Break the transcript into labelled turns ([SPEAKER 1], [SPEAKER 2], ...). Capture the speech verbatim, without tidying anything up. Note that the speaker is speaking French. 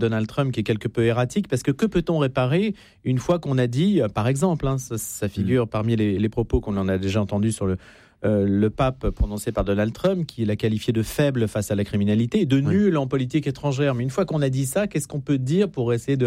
[SPEAKER 1] Donald Trump qui est quelque peu erratique, parce que que peut-on réparer une fois qu'on a dit, par exemple, hein, ça, ça figure mmh. parmi les, les propos qu'on en a déjà entendus sur le, euh, le pape prononcé par Donald Trump, qui l'a qualifié de faible face à la criminalité et de nul oui. en politique étrangère. Mais une fois qu'on a dit ça, qu'est-ce qu'on peut dire pour essayer de